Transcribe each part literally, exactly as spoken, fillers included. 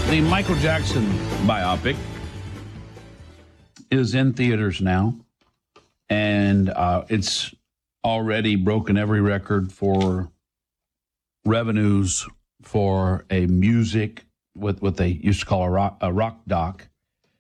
The Michael Jackson biopic is in theaters now, and uh, it's already broken every record for revenues for a music, what, what they used to call a rock, a rock doc,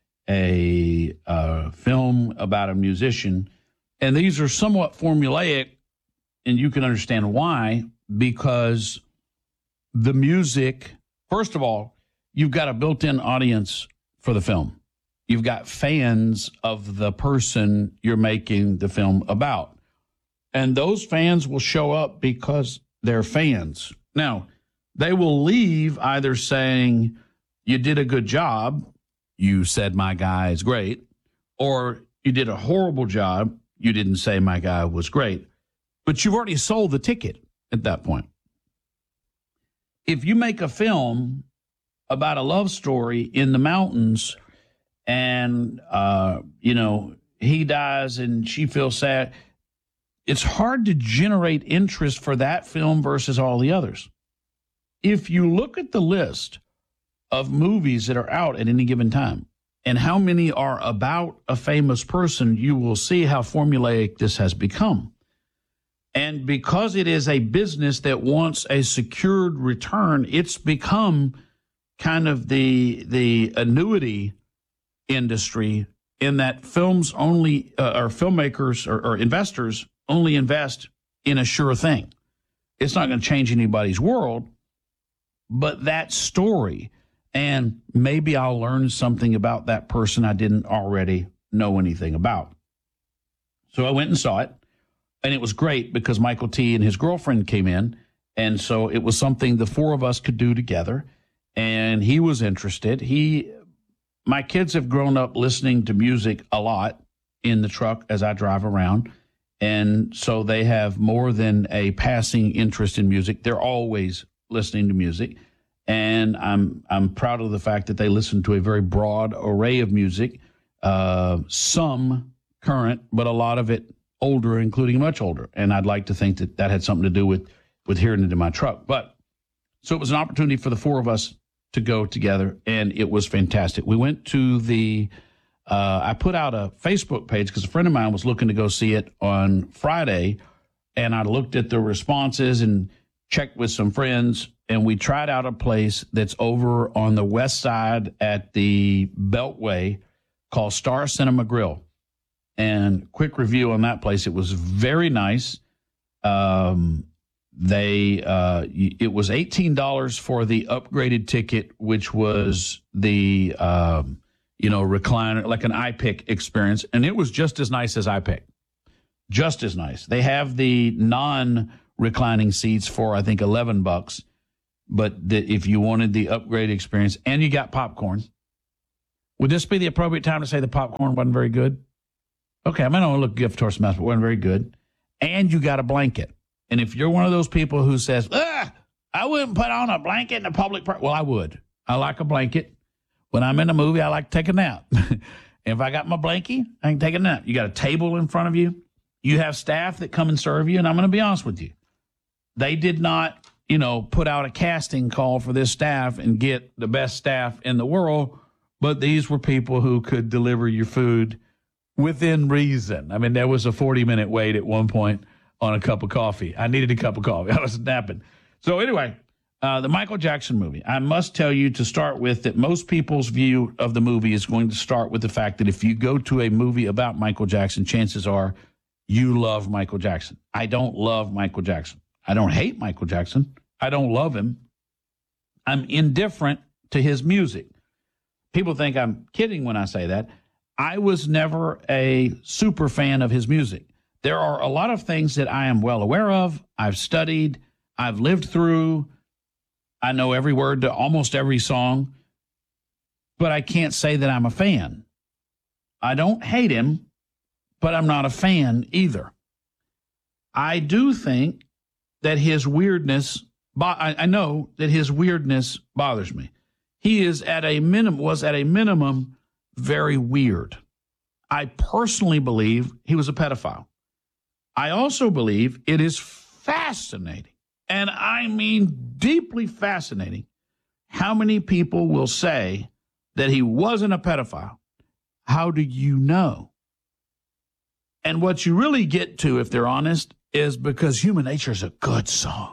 a uh, film about a musician. And these are somewhat formulaic, and you can understand why, because the music, first of all, you've got a built-in audience for the film. You've got fans of the person you're making the film about. And those fans will show up because they're fans. Now, they will leave either saying, you did a good job, you said my guy is great, or you did a horrible job, you didn't say my guy was great. But you've already sold the ticket at that point. If you make a film about a love story in the mountains and, uh, you know, he dies and she feels sad, it's hard to generate interest for that film versus all the others. If you look at the list of movies that are out at any given time and how many are about a famous person, you will see how formulaic this has become. And because it is a business that wants a secured return, it's become kind of the the annuity industry in that films only, uh, or filmmakers or, or investors only invest in a sure thing. It's not going to change anybody's world, but that story, and maybe I'll learn something about that person I didn't already know anything about. So I went and saw it, and it was great because Michael T. and his girlfriend came in, and so it was something the four of us could do together. And he was interested. He, my kids have grown up listening to music a lot in the truck as I drive around. And so they have more than a passing interest in music. They're always listening to music. And I'm I'm proud of the fact that they listen to a very broad array of music, uh, some current, but a lot of it older, including much older. And I'd like to think that that had something to do with, with hearing it in my truck. But so it was an opportunity for the four of us to go together, and it was fantastic. We went to the, uh, I put out a Facebook page because a friend of mine was looking to go see it on Friday, and I looked at the responses and checked with some friends, and we tried out a place that's over on the west side at the Beltway called Star Cinema Grill. And quick review on that place, it was very nice. Um, They, uh, it was eighteen dollars for the upgraded ticket, which was the, um, you know, recliner, like an iPick experience. And it was just as nice as iPick. Just as nice. They have the non-reclining seats for, I think, eleven bucks. But the, if you wanted the upgrade experience, and you got popcorn, would this be the appropriate time to say the popcorn wasn't very good? Okay, I might not look gift horse mouth, but wasn't very good. And you got a blanket. And if you're one of those people who says, ah, I wouldn't put on a blanket in a public park. Well, I would. I like a blanket. When I'm in a movie, I like to take a nap. If I got my blankie, I can take a nap. You got a table in front of you. You have staff that come and serve you. And I'm going to be honest with you. They did not, you know, put out a casting call for this staff and get the best staff in the world. But these were people who could deliver your food within reason. I mean, there was a forty minute wait at one point on a cup of coffee. I needed a cup of coffee. I was napping. So anyway, uh, the Michael Jackson movie. I must tell you to start with that most people's view of the movie is going to start with the fact that if you go to a movie about Michael Jackson, chances are you love Michael Jackson. I don't love Michael Jackson. I don't hate Michael Jackson. I don't love him. I'm indifferent to his music. People think I'm kidding when I say that. I was never a super fan of his music. There are a lot of things that I am well aware of, I've studied, I've lived through, I know every word to almost every song, but I can't say that I'm a fan. I don't hate him, but I'm not a fan either. I do think that his weirdness, I know that his weirdness bothers me. He is at a minimum, was at a minimum very weird. I personally believe he was a pedophile. I also believe it is fascinating, and I mean deeply fascinating, How many people will say that he wasn't a pedophile? How do you know? And what you really get to, if they're honest, is because Human Nature is a good song.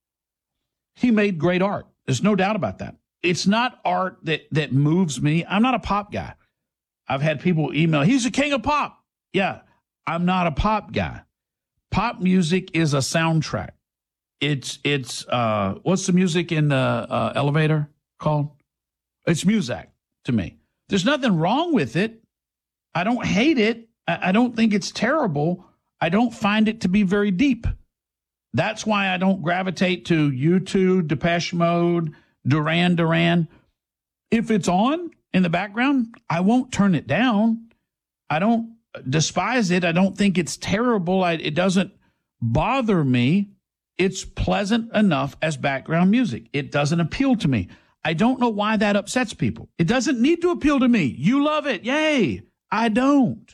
He made great art. There's no doubt about that. It's not art that, that moves me. I'm not a pop guy. I've had people email, he's the king of pop. Yeah, I'm not a pop guy. Pop music is a soundtrack. It's, it's uh, what's the music in the uh, elevator called? It's music to me. There's nothing wrong with it. I don't hate it. I, I don't think it's terrible. I don't find it to be very deep. That's why I don't gravitate to U two, Depeche Mode, Duran Duran. If it's on in the background, I won't turn it down. I don't despise it. I don't think it's terrible. I, it doesn't bother me. It's pleasant enough as background music. It doesn't appeal to me. I don't know why that upsets people. It doesn't need to appeal to me. You love it. Yay. I don't.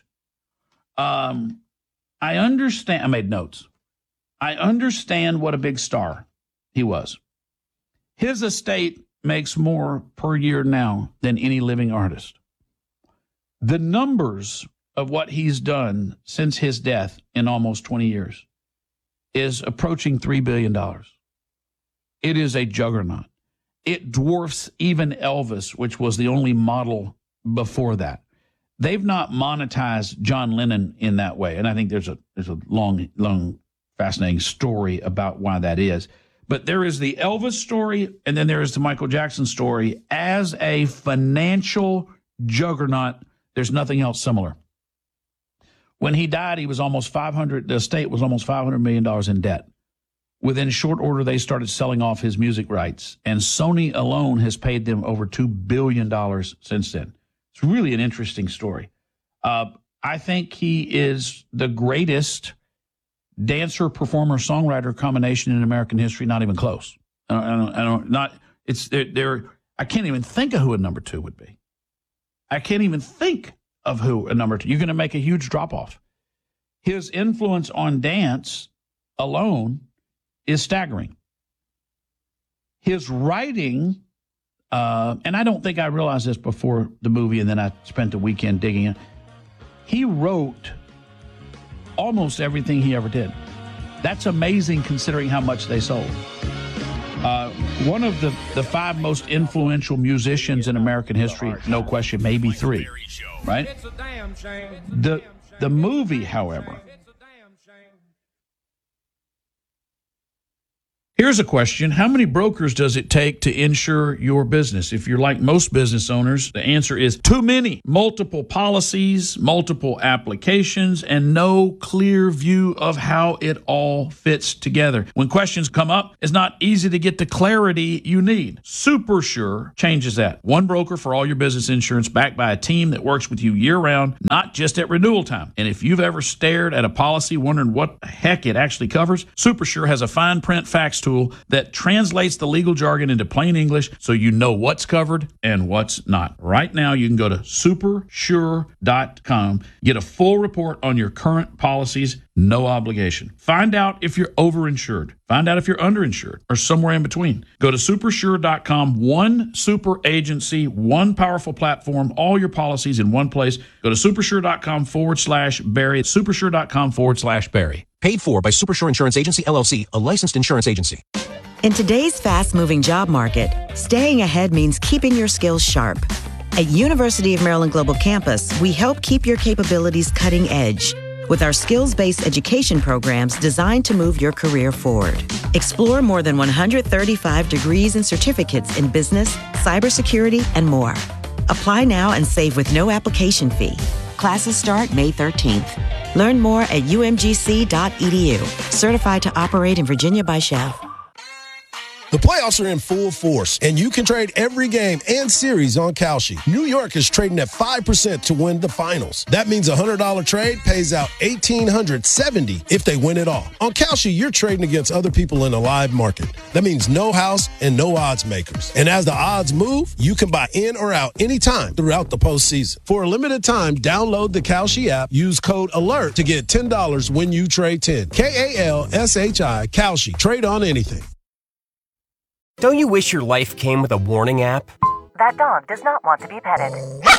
Um, I understand. I made notes. I understand what a big star he was. His estate makes more per year now than any living artist. The numbers of what he's done since his death in almost twenty years is approaching three billion dollars. It is a juggernaut. It dwarfs even Elvis, which was the only model before that. They've not monetized John Lennon in that way, and I think there's a there's a long, long, fascinating story about why that is. But there is the Elvis story, and then there is the Michael Jackson story. As a financial juggernaut, there's nothing else similar. When he died, he was almost five hundred. The estate was almost five hundred million dollars in debt. Within short order, they started selling off his music rights, and Sony alone has paid them over two billion dollars since then. It's really an interesting story. Uh, I think he is the greatest dancer, performer, songwriter combination in American history. Not even close. I don't. I don't, I don't not. It's there. I can't even think of who a number two would be. I can't even think of who a number two. You're going to make a huge drop off. His influence on dance alone is staggering. His writing, uh, and I don't think I realized this before the movie, and then I spent the weekend digging in. He wrote almost everything he ever did. That's amazing considering how much they sold. Uh, one of the, the five most influential musicians in American history, no question, maybe three, right? The, the movie, however, here's a question. How many brokers does it take to insure your business? If you're like most business owners, the answer is too many. Multiple policies, multiple applications, and no clear view of how it all fits together. When questions come up, it's not easy to get the clarity you need. SuperSure changes that. One broker for all your business insurance, backed by a team that works with you year-round, not just at renewal time. And if you've ever stared at a policy wondering what the heck it actually covers, SuperSure has a fine print fax tool that translates the legal jargon into plain English so you know what's covered and what's not. Right now, you can go to super sure dot com, get a full report on your current policies, no obligation. Find out if you're overinsured. Find out if you're underinsured or somewhere in between. Go to super sure dot com, one super agency, one powerful platform, all your policies in one place. Go to supersure.com forward slash Barry, supersure.com forward slash Barry. Paid for by Supersure Insurance Agency, L L C, a licensed insurance agency. In today's fast-moving job market, staying ahead means keeping your skills sharp. At University of Maryland Global Campus, we help keep your capabilities cutting edge with our skills-based education programs designed to move your career forward. Explore more than one hundred thirty-five degrees and certificates in business, cybersecurity, and more. Apply now and save with no application fee. Classes start May thirteenth. Learn more at u m g c dot e d u. Certified to operate in Virginia by C H E V. The playoffs are in full force, and you can trade every game and series on Kalshi. New York is trading at five percent to win the finals. That means a one hundred dollars trade pays out one thousand eight hundred seventy dollars if they win it all. On Kalshi, you're trading against other people in a live market. That means no house and no odds makers. And as the odds move, you can buy in or out anytime throughout the postseason. For a limited time, download the Kalshi app, use code ALERT to get ten dollars when you trade ten. K A L S H I, Kalshi. Trade on anything. Don't you wish your life came with a warning app? That dog does not want to be petted.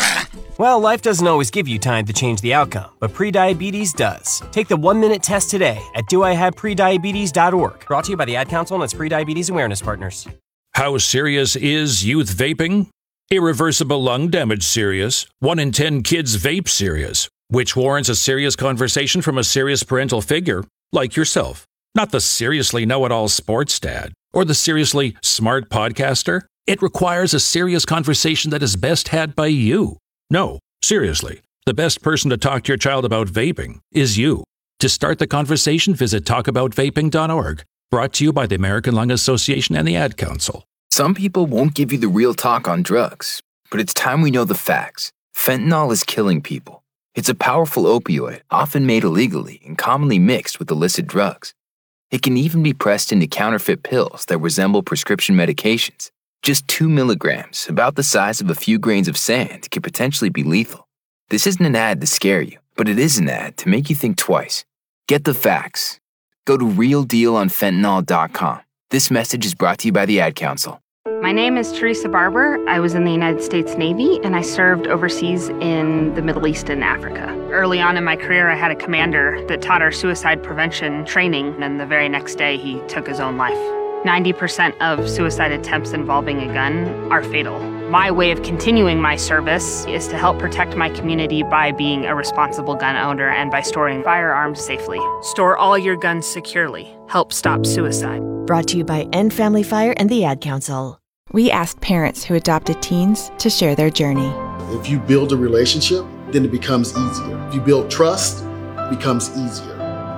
Well, life doesn't always give you time to change the outcome, but prediabetes does. Take the one-minute test today at do I have prediabetes dot org. Brought to you by the Ad Council and its Prediabetes Awareness Partners. How serious is youth vaping? Irreversible lung damage serious. One in ten kids vape serious, which warrants a serious conversation from a serious parental figure, like yourself. Not the seriously know-it-all sports dad or the seriously smart podcaster. It requires a serious conversation that is best had by you. No, seriously, the best person to talk to your child about vaping is you. To start the conversation, visit talk about vaping dot org. Brought to you by the American Lung Association and the Ad Council. Some people won't give you the real talk on drugs, but it's time we know the facts. Fentanyl is killing people. It's a powerful opioid, often made illegally and commonly mixed with illicit drugs. It can even be pressed into counterfeit pills that resemble prescription medications. Just two milligrams, about the size of a few grains of sand, can potentially be lethal. This isn't an ad to scare you, but it is an ad to make you think twice. Get the facts. Go to real deal on fentanyl dot com. This message is brought to you by the Ad Council. My name is Teresa Barber. I was in the United States Navy, and I served overseas in the Middle East and Africa. Early on in my career, I had a commander that taught our suicide prevention training, and the very next day, he took his own life. ninety percent of suicide attempts involving a gun are fatal. My way of continuing my service is to help protect my community by being a responsible gun owner and by storing firearms safely. Store all your guns securely. Help stop suicide. Brought to you by End Family Fire and the Ad Council. We asked parents who adopted teens to share their journey. If you build a relationship, then it becomes easier. If you build trust, it becomes easier.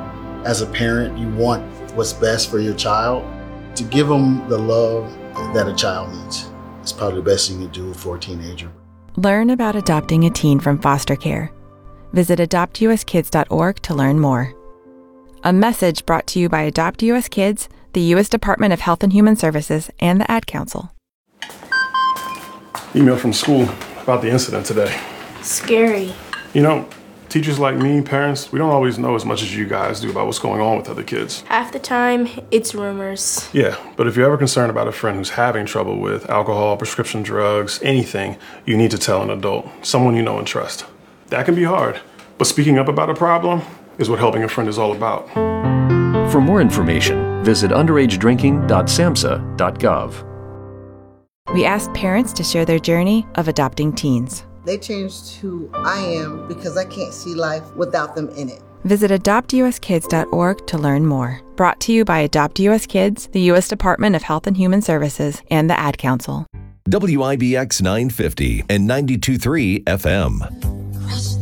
As a parent, you want what's best for your child. To give them the love that a child needs is probably the best thing you can do for a teenager. Learn about adopting a teen from foster care. Visit adopt u s kids dot org to learn more. A message brought to you by Adopt U S Kids, the U S Department of Health and Human Services, and the Ad Council. Email from school about the incident today. Scary. You know, teachers like me, parents, we don't always know as much as you guys do about what's going on with other kids. Half the time, it's rumors. Yeah, but if you're ever concerned about a friend who's having trouble with alcohol, prescription drugs, anything, you need to tell an adult, someone you know and trust. That can be hard, but speaking up about a problem is what helping a friend is all about. For more information, visit underage drinking dot samhsa dot gov. We asked parents to share their journey of adopting teens. They changed who I am because I can't see life without them in it. Visit adopt u s kids dot org to learn more. Brought to you by Adopt U S Kids, the U S Department of Health and Human Services, and the Ad Council. W I B X nine fifty and ninety-two point three F M.